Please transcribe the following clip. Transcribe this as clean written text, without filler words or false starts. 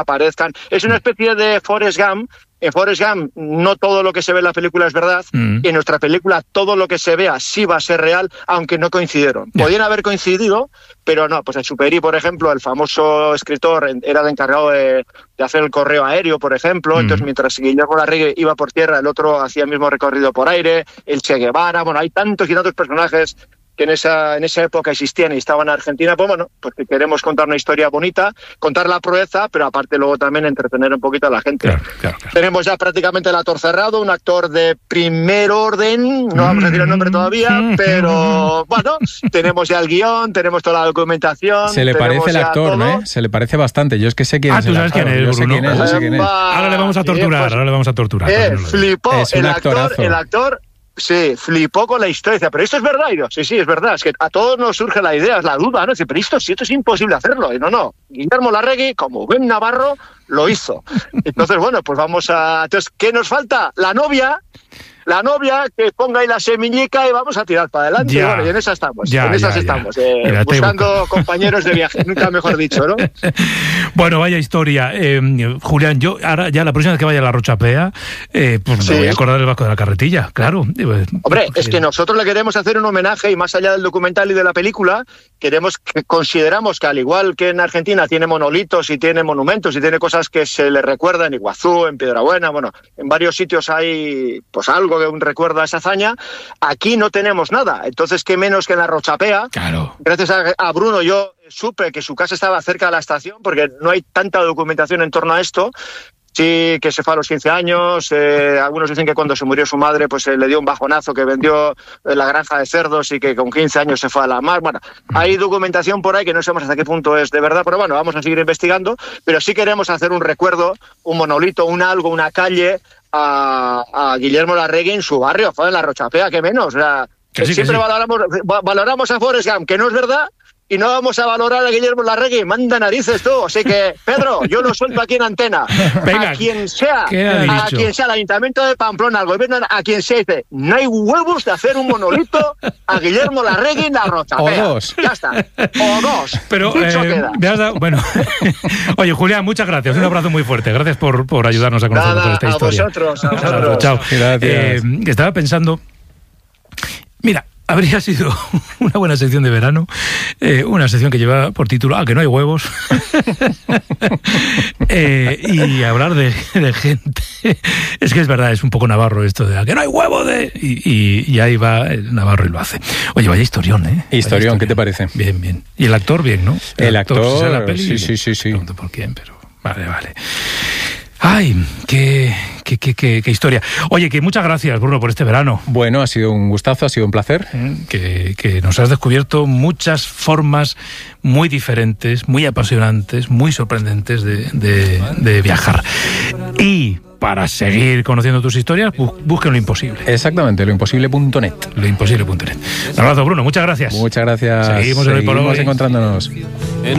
aparezcan. Es una especie de Forrest Gump. En Forrest Gump no todo lo que se ve en la película es verdad, y en nuestra película todo lo que se vea sí va a ser real, aunque no coincidieron. Podían haber coincidido, pero no. Pues el Superi, por ejemplo, el famoso escritor, era el encargado de hacer el correo aéreo, por ejemplo. Entonces, mientras Guillermo Larregui iba por tierra, el otro hacía el mismo recorrido por aire, el Che Guevara. Bueno, hay tantos y tantos personajes que en esa época existían y estaban en Argentina. Pues bueno, pues que queremos contar una historia bonita, contar la proeza, pero aparte luego también entretener un poquito a la gente. Claro. Tenemos ya prácticamente el actor cerrado, un actor de primer orden, no vamos a decir el nombre todavía, pero bueno, tenemos ya el guión, tenemos toda la documentación. Se le parece el actor, ¿no? Se le parece bastante. Yo es que sé quién es. Tú sabes quién es, Bruno. Ahora le vamos a torturar, flipó es un actorazo. El actor. Sí, flipó con la historia. Pero esto es verdad. Y yo, sí, es verdad. Es que a todos nos surge la idea, es la duda, ¿no? Dice, pero esto es imposible hacerlo. Y no. Guillermo Larregui, como buen navarro, lo hizo. Entonces, bueno, pues vamos a... Entonces, ¿qué nos falta? La novia que ponga ahí la semillica y vamos a tirar para adelante. Ya, bueno, y en esas estamos. Estamos. Mira, buscando compañeros de viaje, nunca mejor dicho, ¿no? Bueno, vaya historia. Julián, yo ahora ya la próxima vez que vaya a la Rochapea, pues me voy a acordar del Vasco de la Carretilla, claro. Hombre, es que nosotros le queremos hacer un homenaje y más allá del documental y de la película, consideramos que al igual que en Argentina tiene monolitos y tiene monumentos y tiene cosas que se le recuerdan en Iguazú, en Piedrabuena, bueno, en varios sitios hay pues algo que recuerda a esa hazaña. Aquí no tenemos nada, entonces qué menos que en la Rochapea. Claro. Gracias a Bruno yo supe que su casa estaba cerca de la estación porque no hay tanta documentación en torno a esto. Sí, que se fue a los 15 años, algunos dicen que cuando se murió su madre pues le dio un bajonazo, que vendió la granja de cerdos y que con 15 años se fue a la mar. Bueno, hay documentación por ahí que no sabemos hasta qué punto es de verdad, pero bueno, vamos a seguir investigando, pero sí queremos hacer un recuerdo, un monolito, una calle a Guillermo Larregui en su barrio, joder, en la Rochapea, que menos. O sea, siempre valoramos a Forrest Gump, que no es verdad, y no vamos a valorar a Guillermo Larregui. Manda narices tú. Así que, Pedro, yo lo suelto aquí en antena. Venga, a quien sea, el Ayuntamiento de Pamplona, al gobierno, a quien sea, dice, no hay huevos de hacer un monolito a Guillermo Larregui en la Rochapea. O dos. Ya está. O dos. Pero, bueno. Oye, Julián, muchas gracias. Un abrazo muy fuerte. Gracias por ayudarnos a conocer toda esta historia. A vosotros. Chao. Gracias. Estaba pensando... Mira, habría sido una buena sección de verano, una sección que lleva por título que no hay huevos, y hablar de gente. Es que es verdad, es un poco navarro esto de que no hay huevo y ahí va el navarro y lo hace. Oye, vaya historión, ¿eh? Historión, ¿qué te parece? Bien. Y el actor, bien, ¿no? El actor, si sale la peli, sí. No pregunto por quién, pero vale. Ay, qué historia. Oye, que muchas gracias, Bruno, por este verano. Bueno, ha sido un gustazo, ha sido un placer. Que nos has descubierto muchas formas muy diferentes, muy apasionantes, muy sorprendentes de viajar. Y para seguir conociendo tus historias, busquen Lo Imposible. Exactamente, loimposible.net. Loimposible.net. Un abrazo, Bruno, muchas gracias. Muchas gracias. Seguimos encontrándonos.